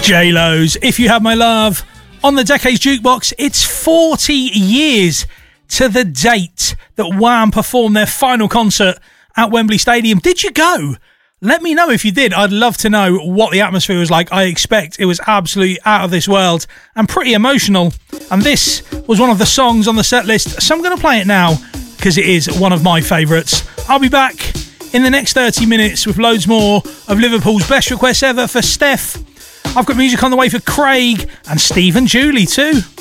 J-Lo's If You Have My Love on the Decades Jukebox. It's 40 years to the date that Wham performed their final concert at Wembley Stadium. Did you go? Let me know if you did. I'd love to know what the atmosphere was like. I expect it was absolutely out of this world and pretty emotional. And this was one of the songs on the set list, so I'm going to play it now because it is one of my favourites. I'll be back in the next 30 minutes with loads more of Liverpool's best requests ever for Steph. I've got music on the way for Craig and Steve and Julie too.